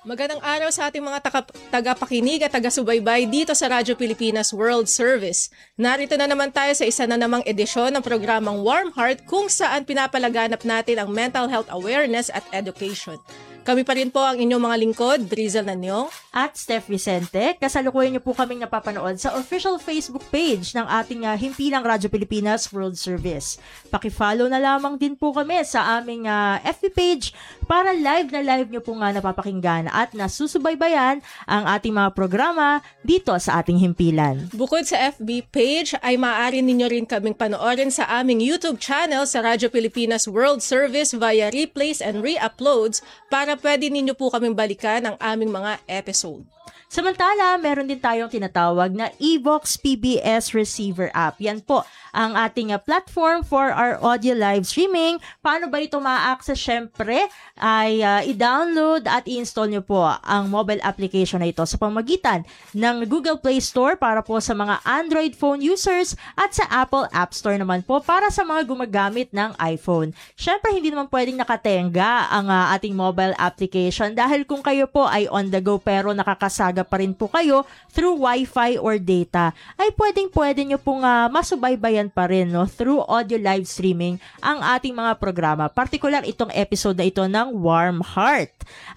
Magandang araw sa ating mga tagapakinig at taga-subaybay dito sa Radyo Pilipinas World Service. Narito na naman tayo sa isa na namang edisyon ng programang Warm Heart kung saan pinapalaganap natin ang mental health awareness at education. Kami pa rin po ang inyong mga lingkod, Drizel Nanyong at Steph Vicente. Kasalukuyan niyo po kaming napapanood sa official Facebook page ng ating himpilang Radyo Pilipinas World Service. Paki-follow na lamang din po kami sa aming FB page para live na live niyo po nga napapakinggan at nasusubaybayan ang ating mga programa dito sa ating himpilan. Bukod sa FB page, ay maaari ninyo rin kaming panoorin sa aming YouTube channel sa Radyo Pilipinas World Service via replays and re-uploads para pwede ninyo po kaming balikan ang aming mga episode. Samantala, meron din tayong tinatawag na Evox PBS Receiver app. Yan po ang ating platform for our audio live streaming. Paano ba ito ma-access? Syempre, ay i-download at i-install nyo po ang mobile application na ito sa pamamagitan ng Google Play Store para po sa mga Android phone users at sa Apple App Store naman po para sa mga gumagamit ng iPhone. Syempre, hindi naman pwedeng nakatenga ang ating mobile application dahil kung kayo po ay on the go pero nakakasaga pa rin po kayo through Wi-Fi or data, ay pwede nyo pong masubaybayan pa rin through audio live streaming ang ating mga programa. Particular itong episode na ito ng Warm Heart.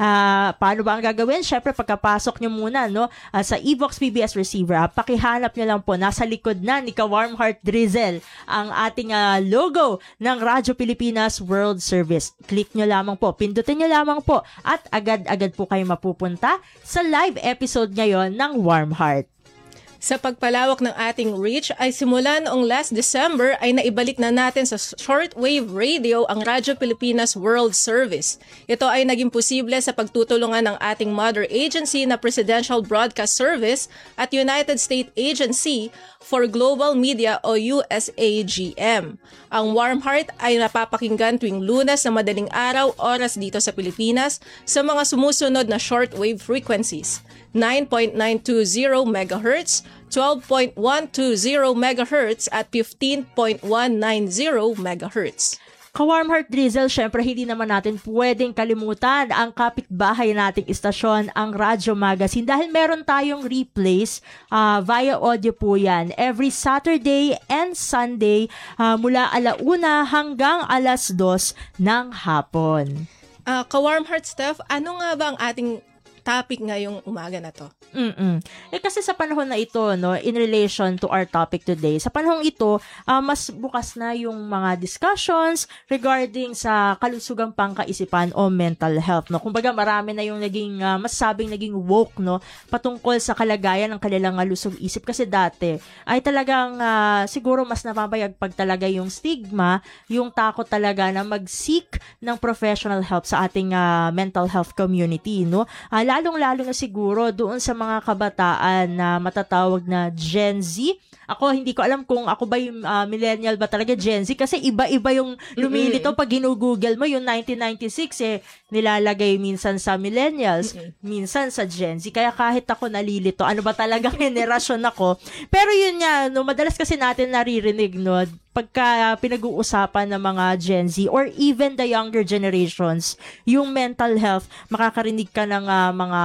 Paano ba ang gagawin? Syempre, pagkapasok nyo muna sa Evox PBS Receiver app, pakihanap nyo lang po, nasa likod na ni Warm Heart Drizel ang ating logo ng Radyo Pilipinas World Service. Click nyo lamang po, pindutin nyo lamang po at agad-agad po kayo mapupunta sa live episode ngayon ng Warm Heart. Sa pagpalawak ng ating reach ay simula noong last December ay naibalik na natin sa shortwave radio ang Radyo Pilipinas World Service. Ito ay naging posible sa pagtutulungan ng ating mother agency na Presidential Broadcast Service at United States Agency for Global Media o USAGM. Ang Warm Heart ay napapakinggan tuwing Lunes na madaling araw oras dito sa Pilipinas sa mga sumusunod na shortwave frequencies: 9.920 MHz, 12.120 MHz at 15.190 MHz. Ka-Warm Heart Drizzle, syempre hindi naman natin pwedeng kalimutan ang kapitbahay nating istasyon, ang Radyo Magazine, dahil meron tayong replays via audio po yan every Saturday and Sunday mula 1:00 hanggang 2:00 ng hapon. Ka-Warm Heart Steph, ano nga ba ang ating topic ngayong umaga na to? Kasi sa panahon na ito, in relation to our topic today, sa panahon ito, mas bukas na yung mga discussions regarding sa kalusugang pangkaisipan o mental health. Kumbaga, marami na yung masasabing naging woke, patungkol sa kalagayan ng kanilang lusog isip. Kasi dati, ay talagang siguro mas napabayagpag talaga yung stigma, yung takot talaga na mag-seek ng professional help sa ating mental health community, lalong-lalo na siguro doon sa mga kabataan na matatawag na Gen Z. Ako, hindi ko alam kung ako ba yung millennial ba talaga Gen Z kasi iba-iba yung lumilito. Pag ginugoogle mo, yung 1996 nilalagay minsan sa millennials, minsan sa Gen Z. Kaya kahit ako nalilito, ano ba talagang generasyon ako. Pero yun nga, madalas kasi natin naririnig, pagka pinag-uusapan ng mga Gen Z or even the younger generations, yung mental health, makakarinig ka ng mga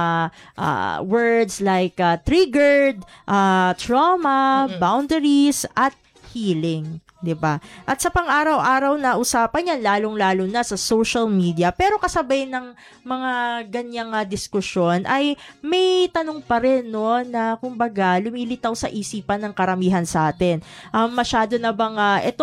words like triggered, trauma, boundaries, at healing. 'Di ba? At sa pang-araw-araw na usapan yan, lalong-lalo na sa social media. Pero kasabay ng mga ganyang diskusyon ay may tanong pa rin na kumbaga lumilitaw sa isipan ng karamihan sa atin. Masyado na bang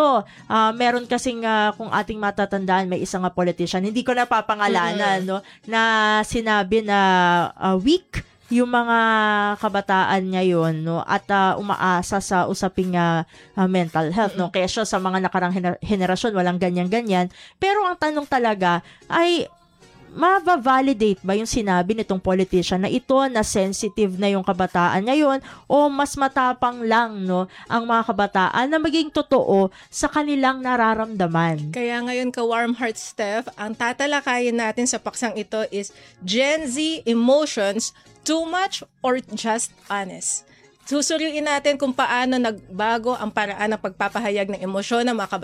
meron kasing kung ating matatandaan, may isang politician, hindi ko na papangalanan, na sinabi na weak yung mga kabataan ngayon at umaasa sa usaping mental health kaya sa mga nakarang henerasyon walang ganyan-ganyan. Pero ang tanong talaga ay ma-validate ba yung sinabi nitong politician na ito na sensitive na yung kabataan ngayon o mas matapang lang ang mga kabataan na maging totoo sa kanilang nararamdaman? Kaya ngayon Ka-Warm Heart Steph, ang tatalakayin natin sa paksang ito is Gen Z emotions, too much or just honest? Susuriin natin kung paano nagbago ang paraan ng pagpapahayag ng emosyon ng mga kabataan